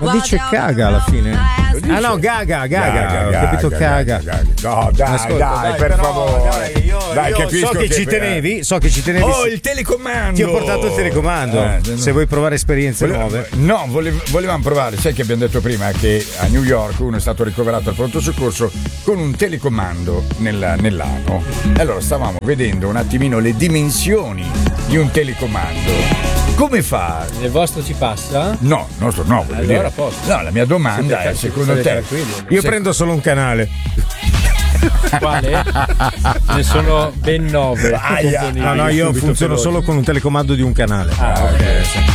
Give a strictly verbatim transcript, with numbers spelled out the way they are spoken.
Ma dice caga alla fine. Ah no, gaga, gaga, ho capito caga. No, dai, Ascolta, dai, dai, per però, favore. dai, io, Dai, io capisco so che, che ci per- tenevi, so che ci tenevi. Oh, il telecomando! Ti ho portato il telecomando. Eh, Se vuoi provare esperienze Vole- nuove. No, volev- volevamo provare. Sai che abbiamo detto prima che a New York uno è stato ricoverato al pronto soccorso con un telecomando nel- nell'ano. E allora stavamo vedendo un attimino le dimensioni di un telecomando. Come fa? Il vostro ci passa? No, il nostro no. voglio Allora, dire. a posto. No, la mia domanda Siete- è: secondo siete te? tranquilli. Io se- prendo solo un canale. Quale? Ne sono ben nove. Aia. No, no, io funziono solo con un telecomando di un canale. Ah, ok.